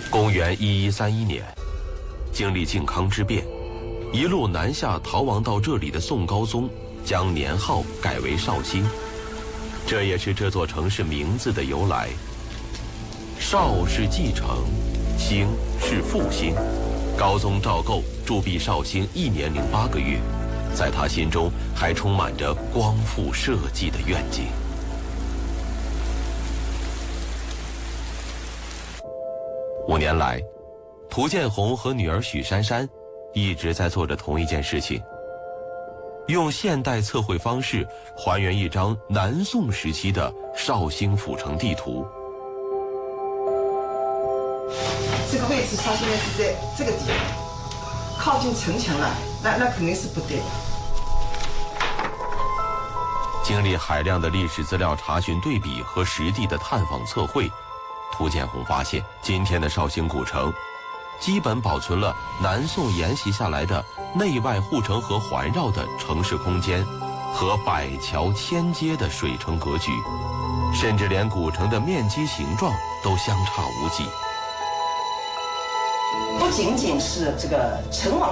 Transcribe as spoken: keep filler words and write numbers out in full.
公元一一三一年，经历靖康之变，一路南下逃亡到这里的宋高宗将年号改为绍兴，这也是这座城市名字的由来。绍是继承，兴是复兴。高宗赵构驻跸绍兴一年零八个月，在他心中还充满着光复社稷的愿景。五年来，涂建宏和女儿许珊珊一直在做着同一件事情，用现代测绘方式还原一张南宋时期的绍兴府城地图。 这个位置它现在是在这个地方，靠近城墙了，那那肯定是不对的。 经历海量的历史资料查询对比和实地的探访测绘，涂建宏发现，今天的绍兴古城基本保存了南宋沿袭下来的内外护城河环绕的城市空间和百桥千街的水城格局，甚至连古城的面积形状都相差无几。 不仅仅是这个城隍